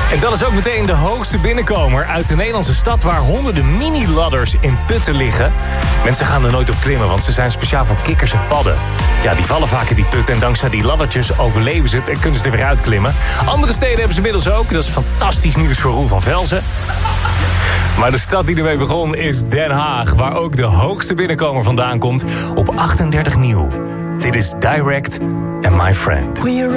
En dat is ook meteen de hoogste binnenkomer uit de Nederlandse stad... waar honderden mini-ladders in putten liggen. Mensen gaan er nooit op klimmen, want ze zijn speciaal voor kikkers en padden. Ja, die vallen vaak in die putten en dankzij die laddertjes overleven ze het... en kunnen ze er weer uitklimmen. Andere steden hebben ze inmiddels ook. Dat is fantastisch nieuws voor Roel van Velzen. Maar de stad die ermee begon is Den Haag... waar ook de hoogste binnenkomer vandaan komt op 38 nieuw. Dit is Direct and My Friend.